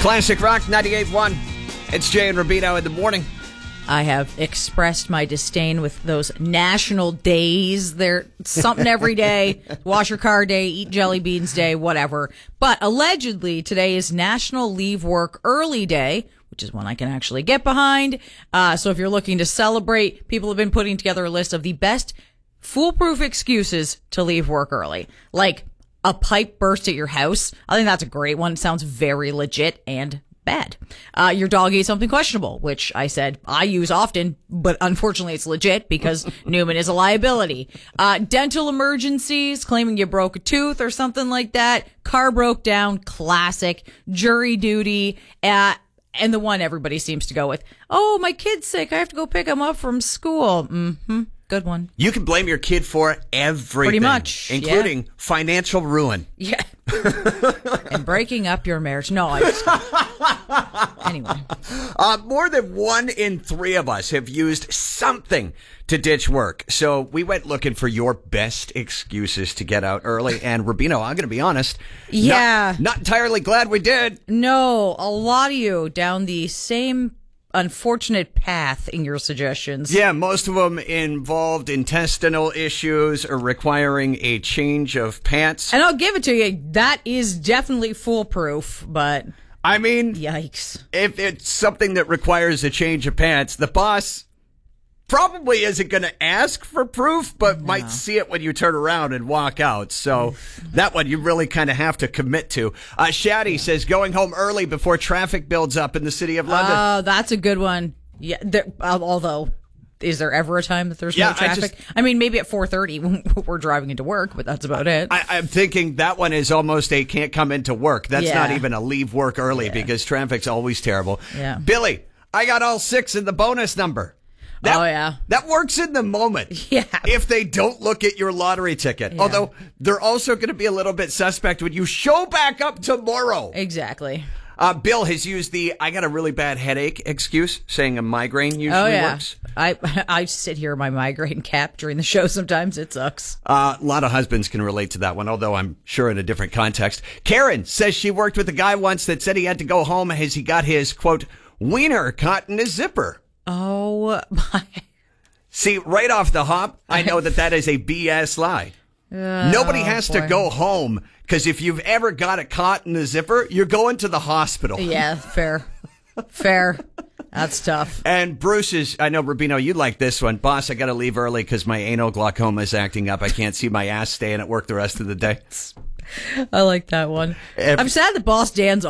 Classic Rock 98.1. It's Jay and Rubino in the morning. I have expressed my disdain with those national days. They're something every day. Wash your car day, eat jelly beans day, whatever. But allegedly, today is National Leave Work Early Day, which is one I can actually get behind. So if you're looking to celebrate, people have been putting together a list of the best foolproof excuses to leave work early. Like a pipe burst at your house. I think that's a great one. It sounds very legit and bad. Your dog ate something questionable, which I said I use often, but unfortunately it's legit because Newman is a liability. Dental emergencies, claiming you broke a tooth or something like that. Car broke down, classic. Jury duty, and the one everybody seems to go with, oh, my kid's sick, I have to go pick him up from school. Good one. You can blame your kid for everything. Pretty much. Including financial ruin. Yeah. And breaking up your marriage. No, I just... Anyway. More than 1 in 3 of us have used something to ditch work. So we went looking for your best excuses to get out early. And Rubino, I'm going to be honest. Yeah. Not entirely glad we did. No, a lot of you down the same unfortunate path in your suggestions. Yeah, most of them involved intestinal issues or requiring a change of pants. And I'll give it to you. That is definitely foolproof, but... I mean, yikes. If it's something that requires a change of pants, the boss probably isn't going to ask for proof, but might see it when you turn around and walk out. So that one you really kind of have to commit to. Shaddy says going home early before traffic builds up in the city of London. Oh, that's a good one. Yeah. Although, is there ever a time that there's no traffic? I mean, maybe at 4:30 when we're driving into work, but that's about it. I'm thinking that one is almost a can't come into work. That's not even a leave work early because traffic's always terrible. Yeah. Billy, I got all 6 in the bonus number. That works in the moment. Yeah. If they don't look at your lottery ticket. Yeah. Although they're also going to be a little bit suspect when you show back up tomorrow. Exactly. Bill has used the I got a really bad headache excuse, saying a migraine usually works. I sit here in my migraine cap during the show sometimes. It sucks. A lot of husbands can relate to that one, although I'm sure in a different context. Karen says she worked with a guy once that said he had to go home as he got his, quote, wiener caught in his zipper. Oh, my. See, right off the hop, I know that is a BS lie. Nobody has to go home, because if you've ever got it caught in the zipper, you're going to the hospital. Yeah, fair. Fair. That's tough. And Bruce is, I know, Rubino, you like this one. Boss, I got to leave early because my anal glaucoma is acting up. I can't see my ass staying at work the rest of the day. I like that one. I'm sad that Boss Dan's